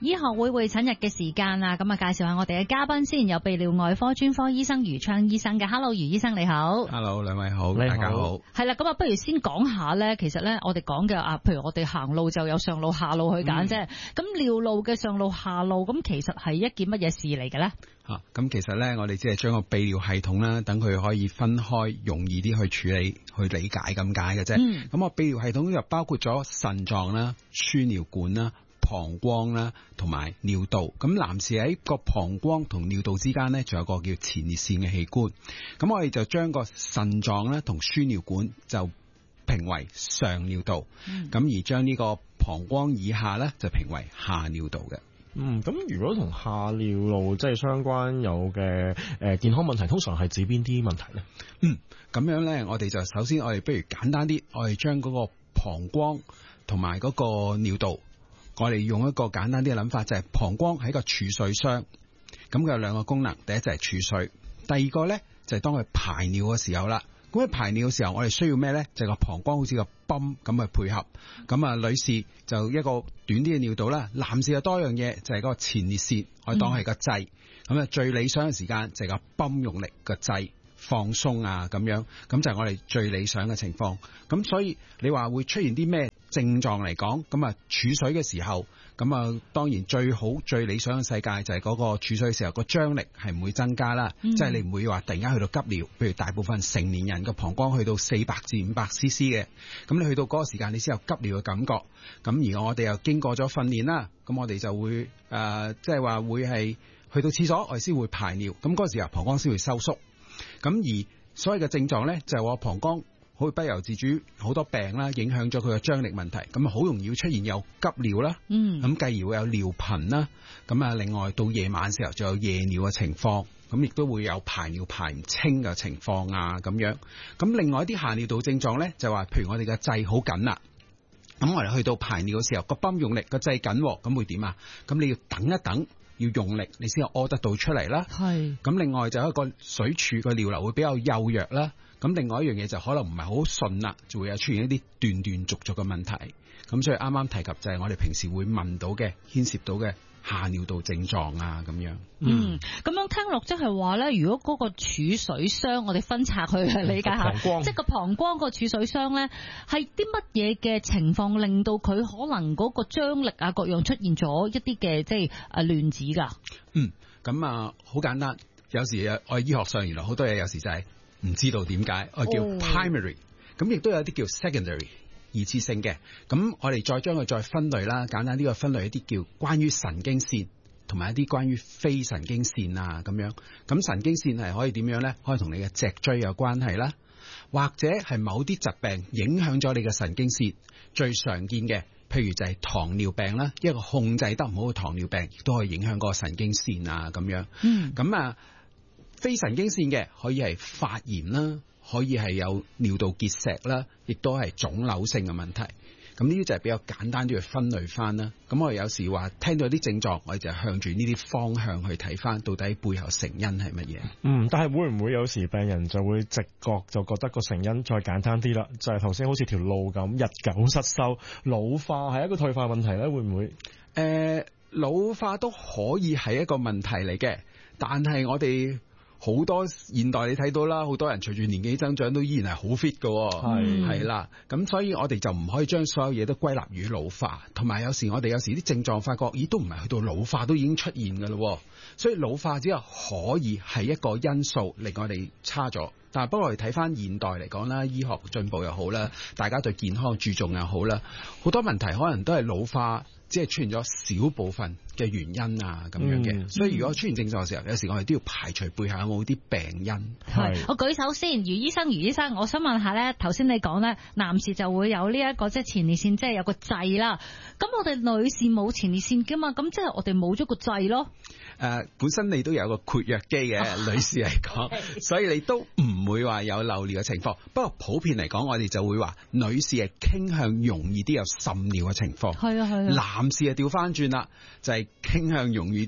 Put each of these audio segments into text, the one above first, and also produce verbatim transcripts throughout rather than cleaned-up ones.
醫學會會診日嘅時間啊，咁啊介紹下我哋嘅嘉賓先，有泌尿外科專科醫生余暢醫生嘅。Hello， 余醫生你好。 Hello， 兩位好， 你好， 大家好。 係啦，咁啊，不如先講下咧，其實咧，我哋講嘅啊，譬如我哋行路就有上路下路去揀啫。咁、嗯、尿路嘅上路下路，咁其實係一件乜嘢事嚟嘅咧？ 吓、啊，咁其實咧，我哋只係將個泌尿系統啦，等佢可以分開，容易啲去處理、去理解咁解嘅啫。咁、嗯、我泌尿系統又包括咗腎臟啦、輸尿管啦、膀胱啦，同埋尿道。咁男士喺個膀胱同尿道之間呢，仲有個叫前列腺嘅器官。咁我哋就將個腎臟咧同輸尿管就評為上尿道，咁、嗯、而將呢個膀胱以下咧就評為下尿道嘅。 嗯，咁如果同下尿路即係相關有嘅誒、呃、健康問題，通常係指邊啲問題咧？ 嗯，咁樣咧，我哋就首先我哋不如簡單啲，我哋將嗰個膀胱同埋嗰個尿道，我哋用一個簡單啲嘅諗法，就係、是、膀胱係一個儲水箱，咁佢有兩個功能，第一就係儲水，第二個咧就係、是、當佢排尿嘅時候啦。咁喺排尿嘅時候，我哋需要咩咧？就係、是、個膀胱好似個泵咁去配合。咁啊，女士就一個短啲嘅尿道啦，男士就多樣嘢，就係、是、個前列腺，我哋當係個掣。咁、嗯、啊，最理想嘅時間就係個泵用力個掣放鬆啊，咁樣，咁就係我哋最理想嘅情況。咁所以你話會出現啲咩症狀嚟講？咁啊，儲水嘅時候。咁啊，當然最好最理想嘅世界就係嗰個儲水嘅時候個張力係唔會增加啦，即、嗯、係、就是、你唔會話突然間去到急尿，譬如大部分成年人個膀胱去到四百至五百 c c 嘅，咁你去到嗰個時間你先有急尿嘅感覺。咁而我哋又經過咗訓練啦，咁我哋就會誒即係話會係去到廁所我哋先會排尿，咁嗰個時候膀胱先會收縮。咁而所謂嘅症狀咧就係話膀胱好不由自主，好多病啦，影響咗佢嘅張力問題，咁啊好容易會出現有急尿啦，嗯，咁繼而會有尿頻啦，咁啊另外到夜晚時候就有夜尿嘅情況，咁亦都會有排尿排唔清嘅情況啊咁樣。咁另外一啲下尿道症狀咧，就話譬如我哋嘅掣好緊啦，咁我哋去到排尿嘅時候個泵用力個掣緊，咁會點啊？咁你要等一等，要用力你先有屙得到出嚟啦。係。咁另外就有一個水柱個尿流會比較幼弱啦。咁另外一樣嘢就可能唔係好順啦，就會有出現一啲斷斷續續嘅問題。咁所以啱啱提及就係我哋平時會問到嘅牽涉到嘅下尿道症狀啊咁樣。 嗯，咁樣聽落即係話咧，如果嗰個儲水箱我哋分拆去理解下，即係個膀胱個儲水箱咧，係啲乜嘢嘅情況令到佢可能嗰個張力啊各樣出現咗一啲嘅即係誒亂子㗎？嗯， 咁啊好簡單，有時我醫學上原來好多嘢有時就係、是。唔知道點解，我叫 primary，咁亦都有啲叫 secondary， 二次性嘅。咁我哋再將佢再分類啦，簡單呢個分類一啲叫關於神經線，同埋一啲關於非神經線啊咁樣。咁神經線係可以點樣咧？可以同你嘅脊椎有關係啦，或者係某啲疾病影響咗你嘅神經線。最常見嘅，譬如就係糖尿病啦，一個控制得唔好嘅糖尿病，亦都可以影響嗰個神經線啊咁樣。嗯，咁啊。非神經線嘅可以係發炎啦，可以係有尿道結石啦，亦都係腫瘤性嘅問題。咁呢啲就係比較簡單啲去分類翻啦。咁我哋有時話聽到啲症狀，我哋就向住呢啲方向去睇翻，到底背後成因係乜嘢？ 嗯，但係會唔會有時病人就會直覺就覺得個成因再簡單啲啦？就係頭先好似條路咁，日久失修，老化係一個退化問題咧，會唔會？誒、 呃，老化都可以係一個問題嚟嘅，但係我哋。好多現代你睇到啦，好多人隨住年紀增長都依然係好 fit 㗎，係係啦。咁所以我哋就唔可以將所有嘢都歸納於老化，同埋有，有時我哋有時啲症狀發覺，咦都唔係去到老化都已經出現㗎咯。所以老化只係可以係一個因素令我哋差咗。但係不過我哋睇翻現代嚟講啦，醫學進步又好啦，大家對健康注重又好啦，好多問題可能都係老化。即係出現咗少部分嘅原因啊，咁樣嘅、嗯，所以如果出現症狀嘅時候，有時我哋都要排除背後有冇啲病因。 係，我舉手先，余醫生，余醫生，我想問下咧，頭先你講咧，男士就會有呢、這、一個即係前列腺，即係有個掣啦。咁我哋女士冇前列腺噶嘛，咁即係我哋冇咗個掣咯。 誒、呃，本身你都有個括約肌嘅、啊，女士嚟講，所以你都唔會話有漏尿嘅情況。不過普遍嚟講，我哋就會話女士係傾向容易啲有滲尿嘅情況。係啊係啊。男士係調翻轉啦，就係、是、傾向容易啲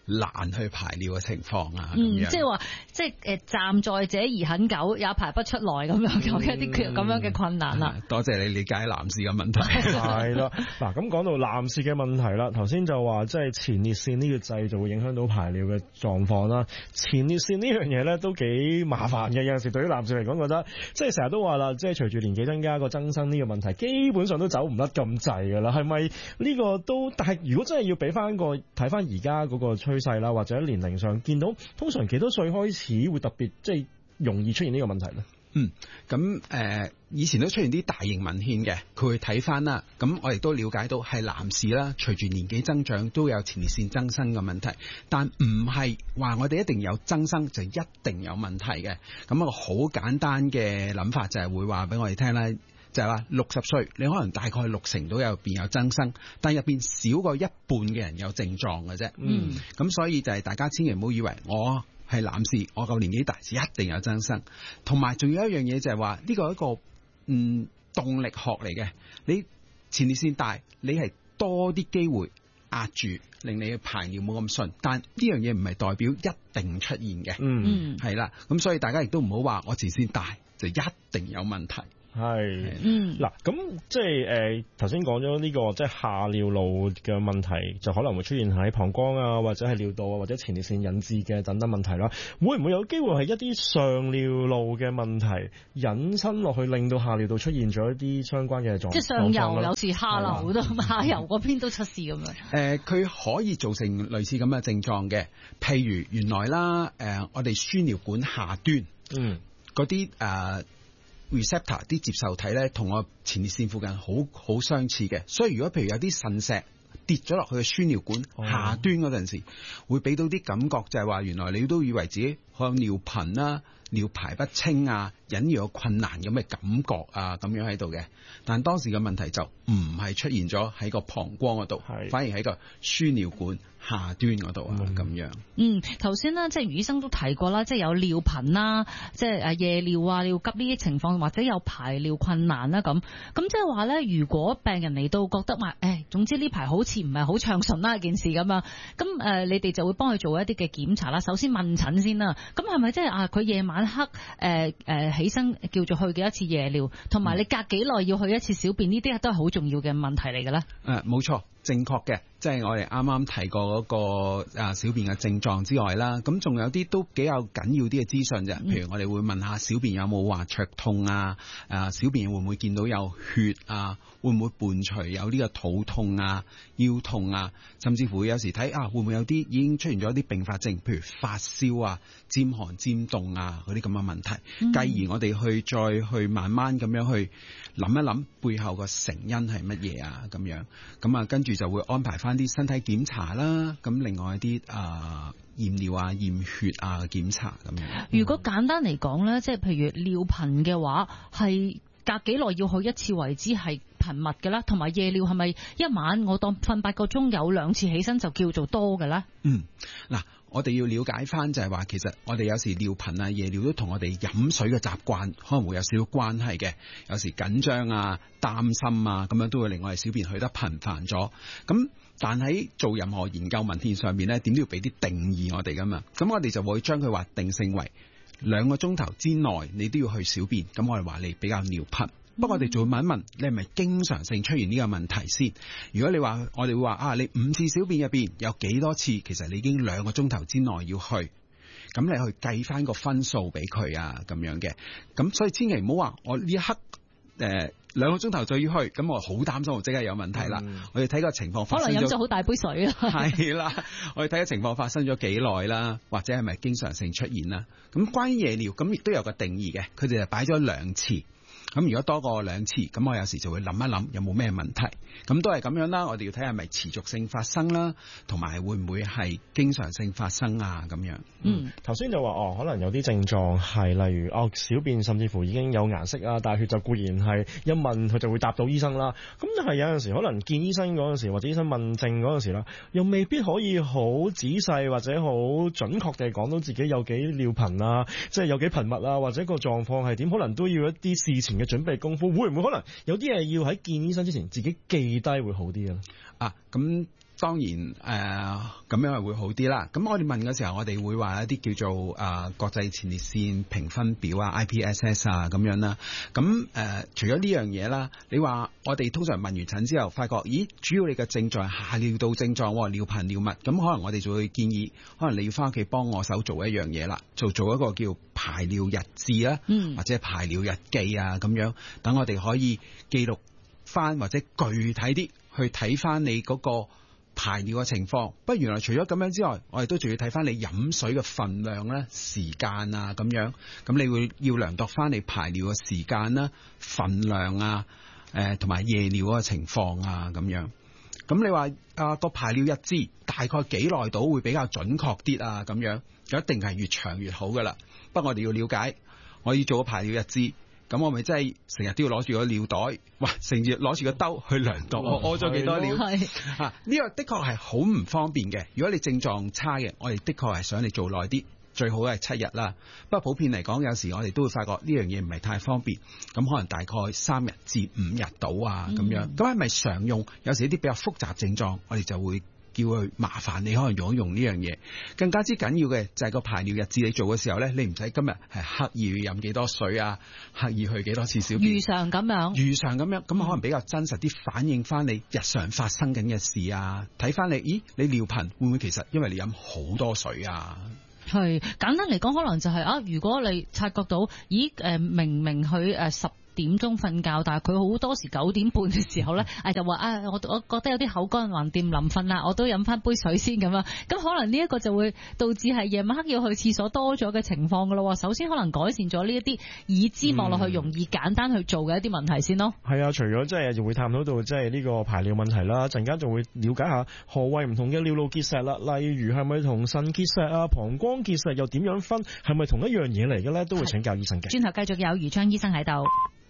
難去排尿嘅情況啊。 嗯，即係話，即係誒站在這兒很久，也排不出來咁樣，有一啲咁樣嘅困難啦。 多謝你理解男士嘅問題。 係啦，嗱咁講到男士嘅問題啦，頭先就話即係前列腺呢個掣就會影響到排尿嘅狀況啦。前列腺呢樣嘢咧都幾麻煩嘅，有陣時對於男士嚟講覺得，即係成日都話啦，即係隨住年紀增加個增生呢個問題，基本上都走唔甩咁滯噶啦。係咪呢個都？但係如果真係要俾翻個睇翻而家嗰個趨勢啦，或者年齡上見到，通常幾多歲開始會特別即係容易出現呢個問題咧？ 嗯，咁誒、呃，以前都出現啲大型文獻嘅，佢會睇翻啦。咁我亦都了解到係男士啦，隨住年紀增長都有前列腺增生嘅問題，但唔係話我哋一定有增生就一定有問題嘅。咁一個好簡單嘅諗法就係會話俾我哋聽啦，就係話六十歲你可能大概六成都有入邊有增生，但入邊少過一半嘅人有症狀嘅啫。嗯，咁所以就係大家千祈唔好以為我係男士，我夠年紀大就一定有增生。同埋仲有一樣嘢就係話呢個係一個嗯動力學嚟嘅，你前列腺大，你係多啲機會壓住，令你嘅排尿冇咁順。但呢樣嘢唔係代表一定出現嘅。嗯，係啦，咁所以大家亦都唔好話我前列腺大就一定有問題。 係，嗯，嗱，咁即係誒，頭先講咗呢個即係下尿路嘅問題，就可能會出現喺膀胱啊，或者係尿道啊，或者前列腺引致嘅等等問題啦。會唔會有機會係一啲上尿路嘅問題引申落去，令到下尿道出現咗一啲相關嘅狀況？即係上游有時下流都下游嗰邊都出事咁樣。誒、 呃，佢可以造成類似咁嘅症狀嘅，譬如原來啦，誒、呃，我哋輸尿管下端，嗯，嗰啲誒。receptor 啲接受體咧，同我前列腺附近好好相似嘅，所以如果譬如有啲腎石跌咗落去嘅輸尿管下端嗰陣時，哦、會俾到啲感覺就係話，原來你都以為自己好有尿頻啦、尿排不清啊、隱約有困難咁嘅感覺啊，咁樣喺度嘅。但當時嘅問題就唔係出現咗喺個膀胱嗰度，反而喺個輸尿管下端嗰度啊，咁、嗯、樣。 嗯，頭先呢，即係余醫生都提過啦，即係有尿頻啦，即係誒夜尿啊、尿急呢啲情況，或者有排尿困難啦咁。咁即係話咧，如果病人嚟到覺得話，誒，總之呢排好似唔係好暢順啦件事咁樣，咁誒、呃，你哋就會幫佢做一啲嘅檢查啦。首先問診先啦，咁係咪即係啊？佢夜晚黑誒誒、呃呃、起身叫做去嘅一次夜尿，同埋你隔幾耐要去一次小便，呢啲都係好重要嘅問題嚟嘅咧。誒、 呃，冇錯。正確嘅，即係我哋啱啱提過嗰個啊小便嘅症狀之外啦，咁仲有啲都幾有緊要啲嘅資訊啫。譬如我哋會問下小便有冇話灼痛啊，誒小便會唔會見到有血啊，會唔會伴隨有呢個肚痛啊、腰痛啊，甚至乎有時睇啊會唔會有啲已經出現咗啲併發症，譬如發燒啊、尖寒尖凍啊嗰啲咁嘅問題。嗯、繼而我哋去再去慢慢咁樣去諗一諗背後個成因係乜嘢啊咁樣，咁啊跟住就會安排翻啲身體檢查啦，咁另外一啲啊驗尿啊、驗血啊嘅檢查咁樣。 如果簡單嚟講咧，即係譬如尿頻嘅話，係隔幾耐要去一次為之係頻密嘅啦，同埋夜尿係咪一晚我當瞓八個鐘有兩次起身就叫做多嘅咧？ 嗯，嗱。我哋要了解翻就係話，其實我哋有時尿頻啊、夜尿都同我哋飲水嘅習慣可能會有少少關係嘅。有時緊張啊、擔心啊，咁樣都會令我哋小便去得頻繁咗。咁但喺做任何研究文獻上面咧，點都要俾啲定義我哋噶嘛。咁我哋就會將佢話定性為兩個鐘頭之內你都要去小便。咁我哋話你比較尿頻。不過我哋就會問一問，你係咪經常性出現呢個問題先？如果你話，我哋會話啊，你五次小便入邊有幾多次，其實你已經兩個鐘頭之內要去，咁你去計翻個分數俾佢啊，咁樣嘅。咁所以千祈唔好話我呢一刻誒兩個鐘頭就要去，咁我好擔心我即刻有問題啦。嗯、我哋睇個情況發生咗， 可能飲咗好大杯水啦。 係啦，我哋睇個情況發生咗幾耐啦，或者係咪經常性出現啦？咁關於夜尿，咁亦都有個定義嘅，佢哋就擺咗兩次。咁如果多過兩次，咁我有時就會諗一諗有冇咩問題。咁都係咁樣啦，我哋要睇下係咪持續性發生啦，同埋會唔會係經常性發生啊咁樣。 嗯，頭先就話哦，可能有啲症狀係例如哦小便甚至乎已經有顏色啊，帶血就固然係一問佢就會答到醫生啦。咁但係有陣時可能見醫生嗰陣時，或者醫生問症嗰陣時啦，又未必可以好仔細或者好準確地講到自己有幾尿頻啊，即係有幾頻密啊，或者個狀況係點，可能都要一啲事前嘅準備功夫。會唔會可能有啲嘢要喺見醫生之前自己記低會好啲啊？ 啊，咁。當然誒咁、呃、樣係會好啲啦。咁我哋問嘅時候，我哋會話一啲叫做誒、呃、國際前列腺評分表啊 I P S S 啊咁樣啦。咁誒、呃、除咗呢樣嘢啦，你話我哋通常問完診之後，發覺咦主要你嘅症狀係下尿道症狀，尿頻尿密，咁可能我哋就會建議，可能你要翻屋企幫我手做一樣嘢啦，做做一個叫排尿日誌啦，嗯、或者排尿日記啊咁樣，等我哋可以記錄翻或者具體啲去睇翻你嗰、嗰個排尿嘅情況，不過原來除咗咁樣之外，我哋都仲要睇翻你飲水嘅份量咧、時間啊咁樣，咁你會要量度翻你排尿嘅時間啦、份量啊、誒同埋夜尿嘅情況啊咁樣。咁你話啊個排尿日誌大概幾耐到會比較準確啲啊咁樣，就一定係越長越好噶啦。不過我哋要了解，我要做個排尿日誌。咁我咪真係成日都要攞住個尿袋，哇！成日攞住個兜去量度我屙咗幾多尿。係啊，呢個的確係好唔方便嘅。如果你症狀差嘅，我哋的確係想你做耐啲，最好係七日啦。不過普遍嚟講，有時我哋都會發覺呢樣嘢唔係太方便，咁可能大概三日至五日到啊咁樣。咁係咪常用？有時一啲比較複雜症狀，我哋就會叫佢麻煩你可能用一用呢樣嘢。更加之緊要嘅就係個排尿日誌，你做嘅時候咧，你唔使今日係刻意飲幾多水啊，刻意去幾多次小便， 如常咁樣， 如常咁樣，咁可能比較真實啲反映翻你日常發生緊嘅事啊，睇翻你，咦，你尿頻會唔會其實因為你飲好多水啊？ 係簡單嚟講，可能就係、是、啊，如果你察覺到，咦，誒、呃，明明佢誒十點鐘瞓覺，但係佢好多時九點半嘅時候咧，誒就話啊，我我覺得有啲口乾橫掂，臨瞓啦，我都飲翻杯水先咁樣。咁可能呢一個就會導致係夜晚黑要去廁所多咗嘅情況噶咯。首先可能改善咗呢一啲已知望落去容易簡單去做嘅一啲問題先咯。係、嗯、 啊，除咗即係就會探討到即係呢個排尿問題啦，陣間就會了解下何謂唔同嘅尿路結石啦，例如係咪同腎結石啊、膀胱結石又點樣分，係咪同一樣嘢嚟嘅咧，都會請教醫生嘅。 轉頭繼續有余昌醫生喺度。